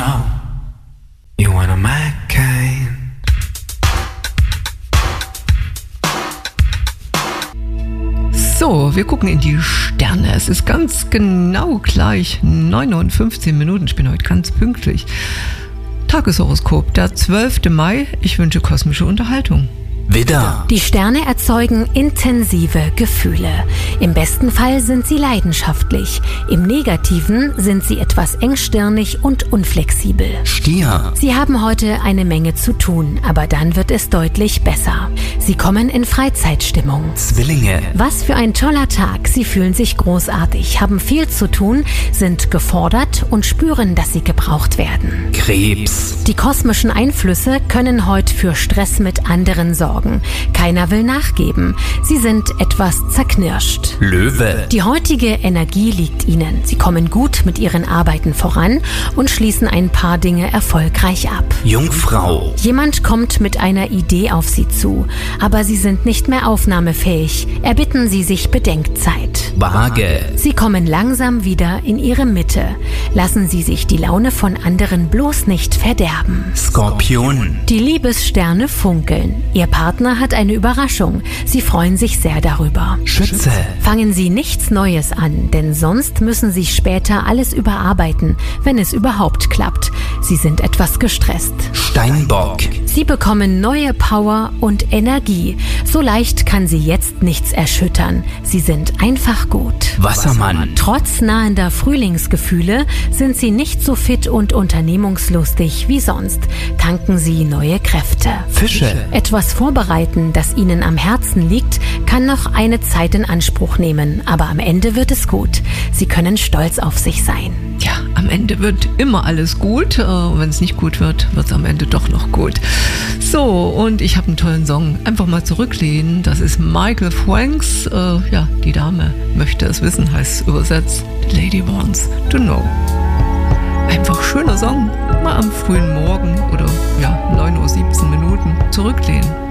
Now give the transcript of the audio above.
know you wanna my kind. So, wir gucken in die Sterne. Es ist ganz genau gleich 9:15 Uhr. Ich bin heute ganz pünktlich. Tageshoroskop, der 12. Mai. Ich wünsche kosmische Unterhaltung. Widder. Die Sterne erzeugen intensive Gefühle. Im besten Fall sind sie leidenschaftlich. Im Negativen sind sie etwas engstirnig und unflexibel. Stier. Sie haben heute eine Menge zu tun, aber dann wird es deutlich besser. Sie kommen in Freizeitstimmung. Zwillinge. Was für ein toller Tag. Sie fühlen sich großartig, haben viel zu tun, sind gefordert und spüren, dass sie gebraucht werden. Krebs. Die kosmischen Einflüsse können heute für Stress mit anderen sorgen. Keiner will nachgeben. Sie sind etwas zerknirscht. Löwe. Die heutige Energie liegt Ihnen. Sie kommen gut mit Ihren Arbeiten voran und schließen ein paar Dinge erfolgreich ab. Jungfrau. Jemand kommt mit einer Idee auf Sie zu, aber Sie sind nicht mehr aufnahmefähig. Erbitten Sie sich Bedenkzeit. Waage. Sie kommen langsam wieder in Ihre Mitte. Lassen Sie sich die Laune von anderen bloß nicht verderben. Skorpion. Die Liebessterne funkeln. Ihr Partner hat eine Überraschung. Sie freuen sich sehr darüber. Schütze. Fangen Sie nichts Neues an, denn sonst müssen Sie später alles überarbeiten, wenn es überhaupt klappt. Sie sind etwas gestresst. Steinbock. Sie bekommen neue Power und Energie. So leicht kann Sie jetzt nichts erschüttern. Sie sind einfach gut. Wassermann. Trotz nahender Frühlingsgefühle sind Sie nicht so fit und unternehmungslustig wie sonst. Tanken Sie neue Kräfte. Fische. Etwas vorbereiten, das Ihnen am Herzen liegt, kann noch eine Zeit in Anspruch nehmen, aber am Ende wird es gut. Sie können stolz auf sich sein. Ja, am Ende wird immer alles gut. Und wenn es nicht gut wird, wird es am Ende doch noch gut. So, und ich habe einen tollen Song. Einfach mal zurücklehnen. Das ist Michael Franks. Ja, die Dame möchte es wissen, heißt übersetzt. The Lady Wants to Know. Einfach schöner Song. Mal am frühen Morgen oder ja, 9:17 Uhr zurücklehnen.